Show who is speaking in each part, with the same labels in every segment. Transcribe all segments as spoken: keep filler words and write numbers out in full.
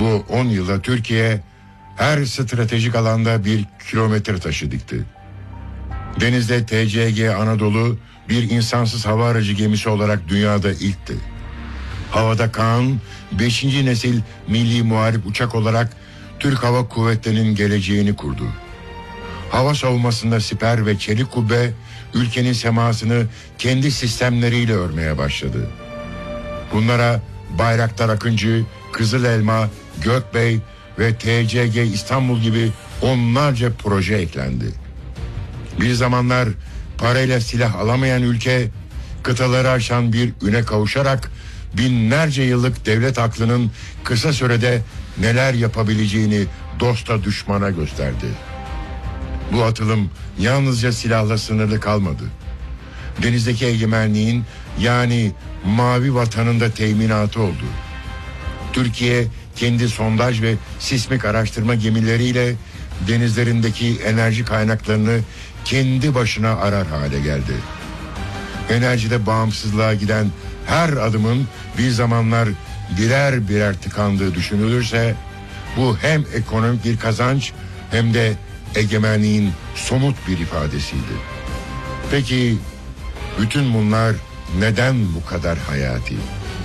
Speaker 1: Bu on yılda Türkiye her stratejik alanda bir kilometre taşı dikti. Denizde T C G Anadolu bir insansız hava aracı gemisi olarak dünyada ilkti. Havada Kaan beşinci nesil milli muharip uçak olarak Türk Hava Kuvvetleri'nin geleceğini kurdu. Hava savunmasında siper ve çelik kubbe ülkenin semasını kendi sistemleriyle örmeye başladı. Bunlara Bayraktar Akıncı, Kızıl Elma, Gökbey ve T C G İstanbul gibi onlarca proje eklendi. Bir zamanlar parayla silah alamayan ülke, kıtaları aşan bir üne kavuşarak binlerce yıllık devlet aklının kısa sürede neler yapabileceğini dosta düşmana gösterdi. Bu atılım yalnızca silahla sınırlı kalmadı. Denizdeki egemenliğin, yani mavi vatanın da teminatı oldu. Türkiye kendi sondaj ve sismik araştırma gemileriyle denizlerindeki enerji kaynaklarını kendi başına arar hale geldi. Enerjide bağımsızlığa giden her adımın bir zamanlar birer birer tıkandığı düşünülürse, bu hem ekonomik bir kazanç hem de egemenliğin somut bir ifadesiydi. Peki bütün bunlar neden bu kadar hayati?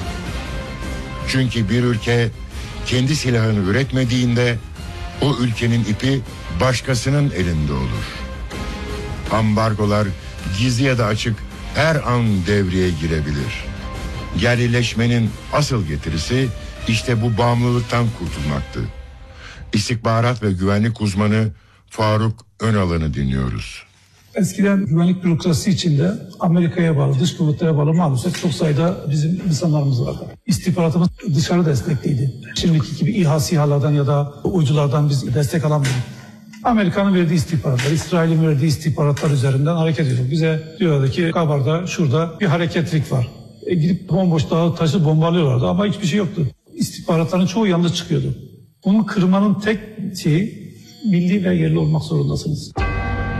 Speaker 1: Çünkü bir ülke kendi silahını üretmediğinde o ülkenin ipi başkasının elinde olur. Ambargolar gizli ya da açık her an devreye girebilir. Yerlileşmenin asıl getirisi işte bu bağımlılıktan kurtulmaktı. İstihbarat ve güvenlik uzmanı Faruk Önalan'ı dinliyoruz.
Speaker 2: Eskiden güvenlik bürokrasisi içinde Amerika'ya bağlı, dış kuvvetlere bağlı maalesef çok sayıda bizim insanlarımız vardı. İstihbaratımız dışarı destekliydi. Şimdiki gibi İHA, SİHA'lardan ya da uydulardan biz destek alamıyorduk. Amerika'nın verdiği istihbaratlar, İsrail'in verdiği istihbaratlar üzerinden hareket ediyorduk. Bize diyorlardı ki Kabar'da şurada bir hareketlilik var. E gidip bomboş dağı taşı bombalıyorlardı ama hiçbir şey yoktu. İstihbaratların çoğu yanlış çıkıyordu. Bunu kırmanın tek şeyi milli ve yerli olmak zorundasınız.